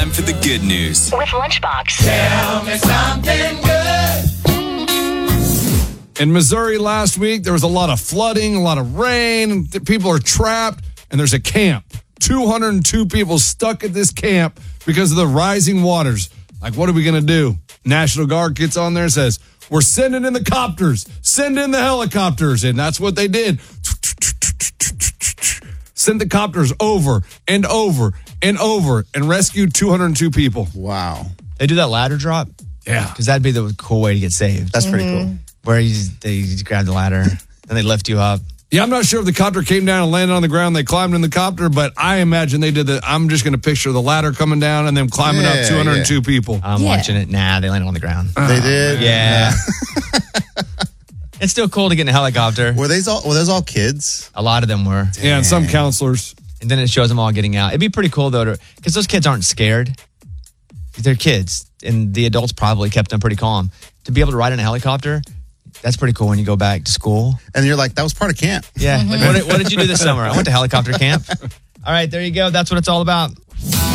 time for the good news. With Lunchbox. Tell me something good. In Missouri last week, there was a lot of flooding, a lot of rain. People are trapped, and there's a camp. 202 people stuck at this camp because of the rising waters. Like, what are we going to do? National Guard gets on there and says, we're sending in the copters. Send in the helicopters. And that's what they did. Sent the copters over and over and over and rescued 202 people. Wow. They do that ladder drop? Yeah. Because that'd be the cool way to get saved. That's pretty cool. Where they just grab the ladder and they lift you up. Yeah, I'm not sure if the copter came down and landed on the ground. They climbed in the copter, but I imagine they did that. I'm just going to picture the ladder coming down and them climbing up 202 people. I'm watching it. Nah, they landed on the ground. They did? Yeah. It's still cool to get in a helicopter. Were those all kids? A lot of them were. Yeah, and some counselors. And then it shows them all getting out. It'd be pretty cool, though, because those kids aren't scared. They're kids, and the adults probably kept them pretty calm. To be able to ride in a helicopter, that's pretty cool when you go back to school. And you're like, that was part of camp. Yeah. Like, what did you do this summer? I went to helicopter camp. All right, there you go. That's what it's all about.